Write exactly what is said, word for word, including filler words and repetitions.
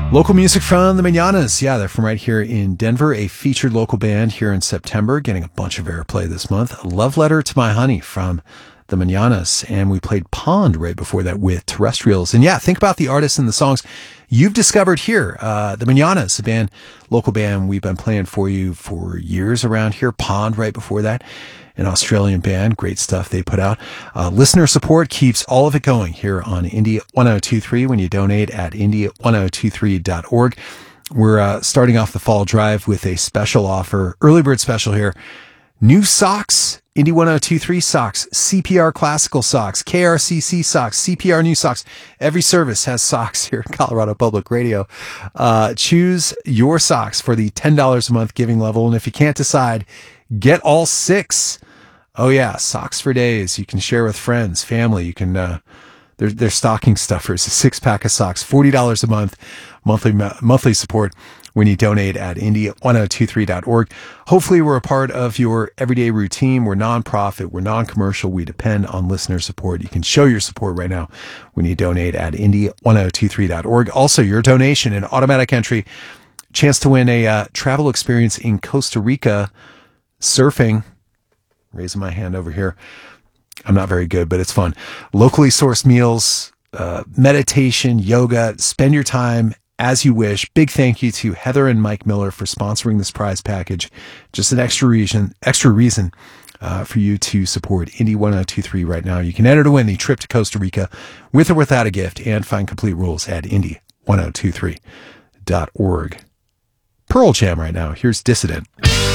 Local music from the Mananas. Yeah, they're from right here in Denver, a featured local band here in September, getting a bunch of airplay this month. Love Letter to My Honey from the Mananas. And we played Pond right before that with Terrestrials. And yeah, think about the artists and the songs you've discovered here. Uh, the Mananas, a band, local band we've been playing for you for years around here. Pond right before that. An Australian band, great stuff they put out. Uh, listener support keeps all of it going here on Indie ten twenty-three when you donate at indie ten twenty-three dot org. We're uh, starting off the fall drive with a special offer, early bird special here. New socks, Indie ten twenty-three socks, C P R classical socks, K R C C socks, C P R new socks. Every service has socks here at Colorado Public Radio. Uh, choose your socks for the ten dollars a month giving level. And if you can't decide, get all six. Oh yeah, socks for days. You can share with friends, family. You can, uh, they're, they're stocking stuffers, a six pack of socks, forty dollars a month, monthly, monthly support when you donate at indie ten twenty-three dot org. Hopefully we're a part of your everyday routine. We're nonprofit. We're non-commercial. We depend on listener support. You can show your support right now when you donate at indie ten twenty-three dot org. Also, your donation and automatic entry, chance to win a uh, travel experience in Costa Rica, surfing. Raising my hand over here. I'm not very good, but it's fun. Locally sourced meals, uh, meditation, yoga. Spend your time as you wish. Big thank you to Heather and Mike Miller for sponsoring this prize package. Just an extra reason, extra reason uh, for you to support Indie ten twenty-three right now. You can enter to win the trip to Costa Rica with or without a gift and find complete rules at indie ten twenty-three dot org. Pearl Jam right now. Here's Dissident.